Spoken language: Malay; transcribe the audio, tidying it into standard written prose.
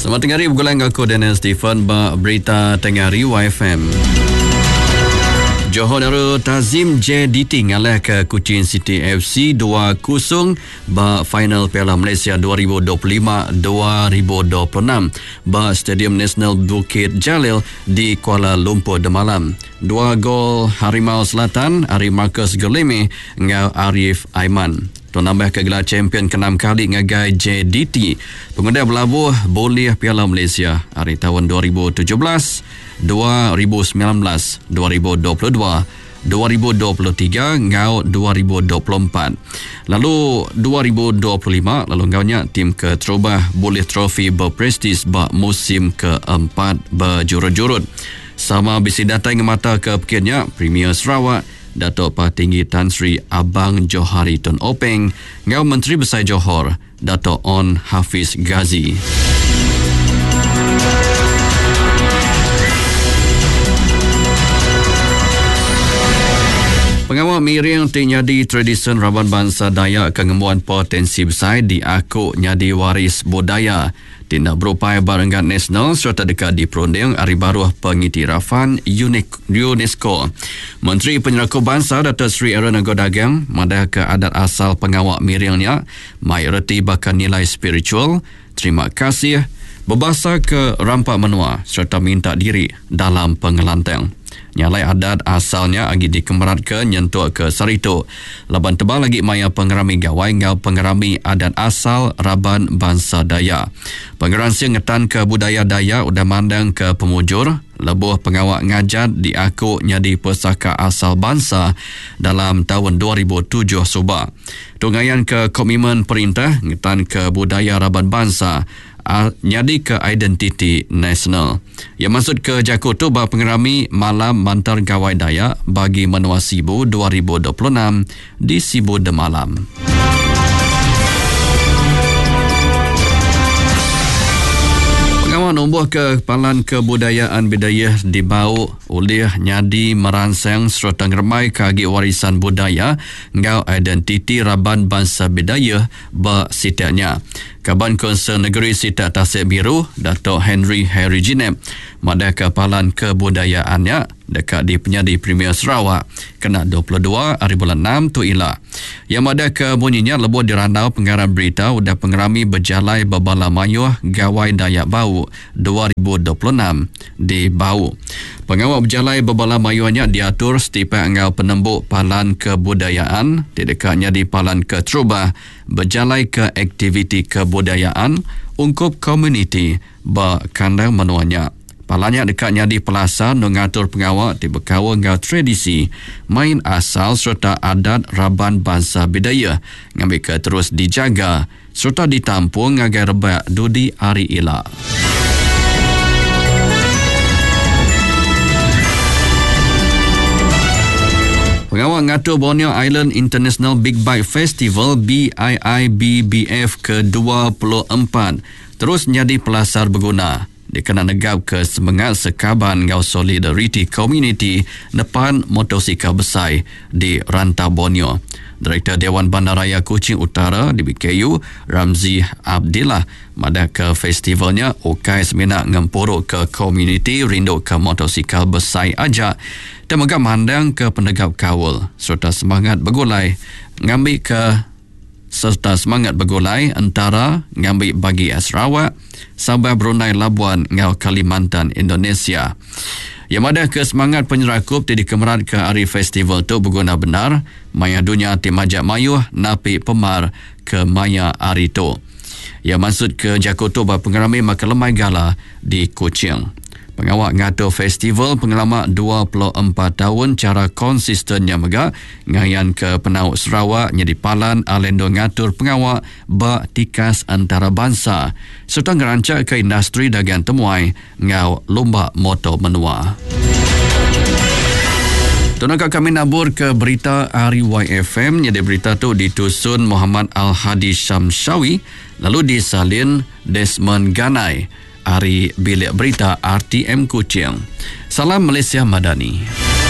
Selamat tengah hari, bergulang aku Daniel Stephen, berita tengah hari YFM. Johor Darul Ta'zim JDT ngalah ke Kuching City FC 2-0 final Piala Malaysia 2025-2026 Stadium Nasional Bukit Jalil di Kuala Lumpur Demalam. 2 gol Harimau Selatan, Ari Marcus Gerleme ngau Arif Aiman. Tuan nambah ke gelar champion ke-6 kali ngagai JDT. Pengundi berlabuh boleh Piala Malaysia hari tahun 2017, 2019, 2022, 2023 ngau 2024. Lalu 2025 lalu ngaunya tim ke terubah boleh trofi berprestis bak musim keempat berjurut-jurut. Sama bisi datang mata ke Pekirnya Premier Sarawak Datuk Patinggi Tan Sri Abang Johari Tun Openg ngau Menteri Besar Johor Datuk On Hafiz Ghazi. Pengawal miring nyadi tradisi Raban Bangsa Dayak kengemuan potensi besar di akuk nyadi waris budaya. Tindak berupaya barengan nasional serta dekat di perunding hari baru pengiktirafan UNESCO. Menteri Penyeraku Bangsa Datuk Seri Aaron Agodagang madah ke adat asal pengawal miringnya, mayoriti bakal nilai spiritual, terima kasih, berbahasa ke rampak menua serta minta diri dalam pengelantang. Nyalai adat asalnya agi dikemerat ke nyentuh ke Sarito. Laban tebal lagi maya pengerami gawai ngau pengerami adat asal Raban Bangsa Dayak. Pengeransi ngetan ke budaya Dayak udah mandang ke pemujur. Lebuh pengawak ngajat diakuk nyadi pesaka asal bangsa dalam tahun 2007 subak. Tunggayan ke komitmen perintah ngetan ke budaya Raban Bangsa nyadi ke identiti nasional. Yang masuk ke Jakarta pengerami malam mantar gawai Dayak bagi menua Sibu 2026 di Sibu Demalam. Nombor Kepala Kebudayaan Bidayah dibau oleh nyadi merangsang serta ngermai kagi warisan budaya ngau identiti Raban Bangsa Bidayah bersitiaknya. Kaban Konsern Negeri Sita Tasik Biru Datuk Henry Jinep madah Kepalan Kebudayaannya dekat di penyadi Premier Sarawak kena 22 hari bulan 6 tu ilah. Yang madah kebunyinya lebuh dirandau pengarah berita udah pengerami berjalai babala mayuh gawai Dayak Bau 2026 di Bau. Pengawal berjalai babala mayuhnya diatur setiap ngau penembuk palan kebudayaan di dekatnya di palan ke Trubah berjalai ke aktiviti kebudayaan ungkup komuniti berkandang menuanya. Palanya dekatnya di Pelasa mengatur pengawal di berkawa ngau tradisi main asal serta adat Raban Bangsa Bidayah ngambil ke terus dijaga serta ditampung agar rebak dudi hari ilah. Pengawal ngatur Borneo Island International Big Bike Festival BIIBBF ke-24 terus nyadi pelasar berguna. Dikena negap ke semangat sekaban ngau solidarity community depan motosikal besar di Rantau Borneo. Direktur Dewan Bandaraya Kuching Utara DBKU Ramzi Abdillah madah ke festivalnya ukai seminat ngempuruk ke komuniti rindu ke motosikal besar ajak dan megam mandang ke penegap kawal serta semangat bergulai ngambil ke serta semangat bergulai antara ngambil bagi Sarawak, Sabah, Brunei, Labuan, ngau Kalimantan, Indonesia. Yang madah ke semangat penyerakup di kemerat ke hari festival tu berguna benar, maya dunia tim ajak mayuh napi pemar ke maya hari tu. Yang maksud ke Jakarta berpengerami maka lemai gala di Kuching. Pengawal ngatur festival pengalaman 24 tahun cara konsistennya mega ngayan ke penauk Sarawak nyedi palan alendo ngatur pengawal tikas antara bangsa serta ngerancak ke industri dagang temuai ngau lomba motor menua. Tunakah kami nabur ke berita hari YFM nyedi berita tu ditusun Muhammad Al-Hadi Syamshawi lalu disalin Desmond Ganai. Hari Bilik Berita RTM Kuching. Salam Malaysia Madani.